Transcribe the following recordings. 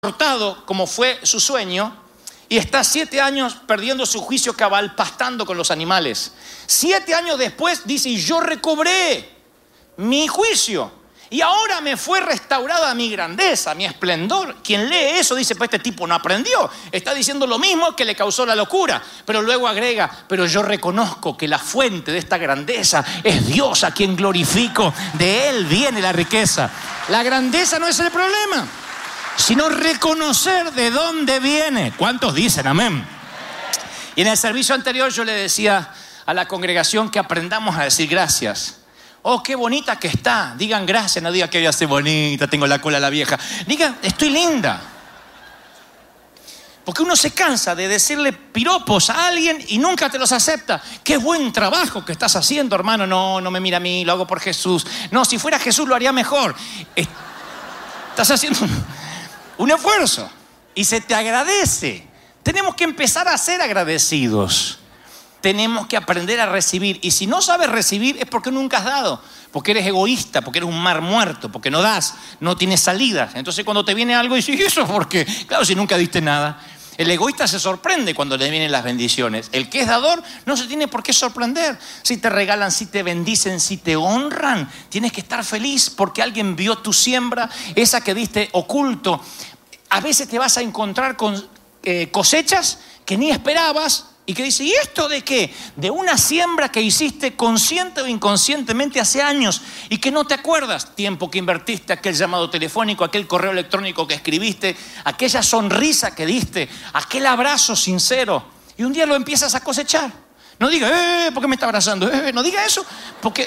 cortado como fue su sueño y está 7 años perdiendo su juicio cabal pastando con los animales. 7 años después dice, y yo recobré mi juicio y ahora me fue restaurada mi grandeza, mi esplendor. Quien lee eso dice, pues este tipo no aprendió, está diciendo lo mismo que le causó la locura, pero luego agrega, pero yo reconozco que la fuente de esta grandeza es Dios, a quien glorifico, de Él viene la riqueza. La grandeza no es el problema, sino reconocer de dónde viene. ¿Cuántos dicen amén? Y en el servicio anterior yo le decía a la congregación que aprendamos a decir gracias. Oh, qué bonita que está. Digan gracias, no digan que ella hace bonita, tengo la cola a la vieja. Digan, estoy linda. Porque uno se cansa de decirle piropos a alguien y nunca te los acepta. Qué buen trabajo que estás haciendo, hermano. No me mira a mí, lo hago por Jesús. No, si fuera Jesús lo haría mejor. Estás haciendo un esfuerzo y se te agradece. Tenemos que empezar a ser agradecidos. Tenemos que aprender a recibir. Y si no sabes recibir es porque nunca has dado, porque eres egoísta, porque eres un mar muerto, porque no das, no tienes salidas. Entonces cuando te viene algo dices, ¿y eso por qué? Claro, si nunca diste nada. El egoísta se sorprende cuando le vienen las bendiciones. El que es dador no se tiene por qué sorprender. Si te regalan, si te bendicen, si te honran, tienes que estar feliz porque alguien vio tu siembra, esa que diste oculto. A veces te vas a encontrar con cosechas que ni esperabas y que dices, ¿y esto de qué? De una siembra que hiciste consciente o inconscientemente hace años y que no te acuerdas. Tiempo que invertiste, aquel llamado telefónico, aquel correo electrónico que escribiste, aquella sonrisa que diste, aquel abrazo sincero. Y un día lo empiezas a cosechar. No diga, ¿por qué me está abrazando? No diga eso, porque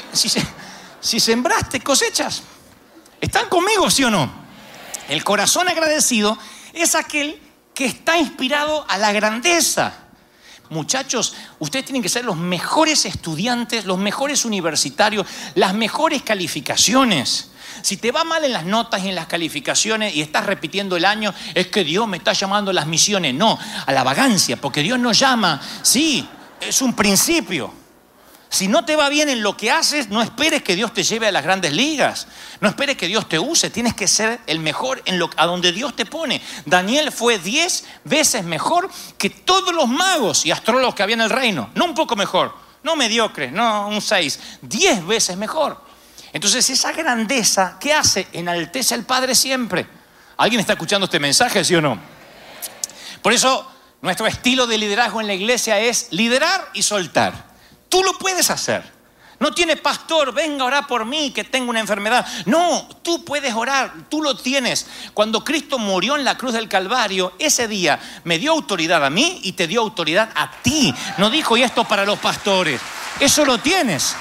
si sembraste, cosechas. ¿Están conmigo, sí o no? El corazón agradecido es aquel que está inspirado a la grandeza. Muchachos, ustedes tienen que ser los mejores estudiantes, los mejores universitarios, las mejores calificaciones. Si te va mal en las notas y en las calificaciones y estás repitiendo el año, es que Dios me está llamando a las misiones. No, a la vagancia, porque Dios nos llama. Sí, es un principio. Si no te va bien en lo que haces, no esperes que Dios te lleve a las grandes ligas. No esperes que Dios te use. Tienes que ser el mejor a donde Dios te pone. Daniel fue 10 veces mejor que todos los magos y astrólogos que había en el reino. No un poco mejor, no mediocre, no un 6. 10 veces mejor. Entonces esa grandeza, ¿qué hace? Enaltece al Padre siempre. ¿Alguien está escuchando este mensaje, sí o no? Por eso nuestro estilo de liderazgo en la iglesia es liderar y soltar. Tú lo puedes hacer. No tiene pastor, venga a orar por mí que tengo una enfermedad. No, tú puedes orar, tú lo tienes. Cuando Cristo murió en la cruz del Calvario, ese día me dio autoridad a mí y te dio autoridad a ti. No dijo, y esto para los pastores. Eso lo tienes.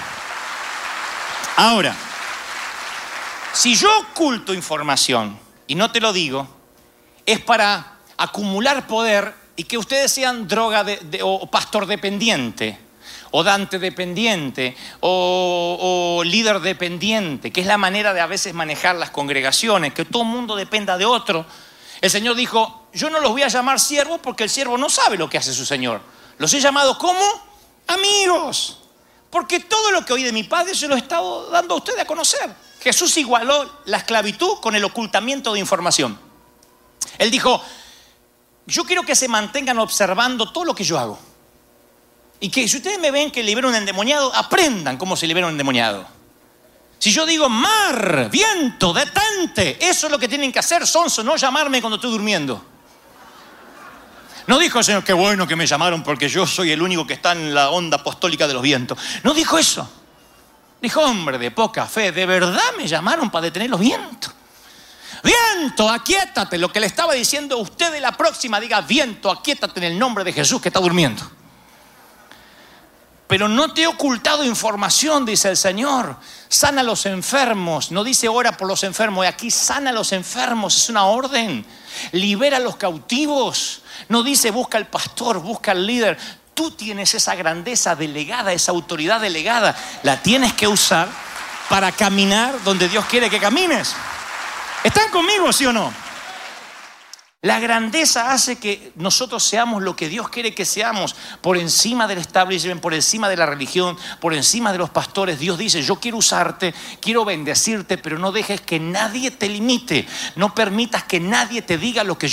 Ahora, si yo oculto información y no te lo digo, es para acumular poder y que ustedes sean droga o pastor dependiente, o Dante dependiente, o líder dependiente, que es la manera de a veces manejar las congregaciones, que todo el mundo dependa de otro. El Señor dijo, yo no los voy a llamar siervos porque el siervo no sabe lo que hace su Señor. Los he llamado ¿cómo? Amigos. Porque todo lo que oí de mi Padre se lo he estado dando a ustedes a conocer. Jesús igualó la esclavitud con el ocultamiento de información. Él dijo, yo quiero que se mantengan observando todo lo que yo hago. Y que si ustedes me ven que libero un endemoniado, aprendan cómo se libera un endemoniado. Si yo digo, mar, viento, detente, eso es lo que tienen que hacer, sonso, no llamarme cuando estoy durmiendo. No dijo el Señor, qué bueno que me llamaron porque yo soy el único que está en la onda apostólica de los vientos. No dijo eso. Dijo, hombre de poca fe, ¿de verdad me llamaron para detener los vientos? Viento, aquíétate. Lo que le estaba diciendo a usted de la próxima, diga, viento, aquíétate en el nombre de Jesús que está durmiendo. Pero no te he ocultado información, dice el Señor. Sana a los enfermos. No dice ora por los enfermos. Aquí sana a los enfermos. Es una orden. Libera a los cautivos. No dice busca al pastor, busca al líder. Tú tienes esa grandeza delegada, esa autoridad delegada. La tienes que usar para caminar donde Dios quiere que camines. ¿Están conmigo, sí o no? La grandeza hace que nosotros seamos lo que Dios quiere que seamos, por encima del establishment, por encima de la religión, por encima de los pastores. Dios dice, yo quiero usarte, quiero bendecirte, pero no dejes que nadie te limite. No permitas que nadie te diga lo que